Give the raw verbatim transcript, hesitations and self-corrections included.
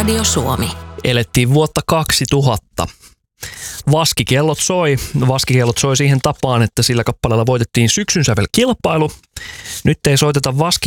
Radio Suomi. Elettiin vuotta kaksituhatta. Vaskikellot soi. Vaskikellot soi siihen tapaan, että sillä kappaleella voitettiin syksyn sävelkilpailu. Nyt ei soiteta vaski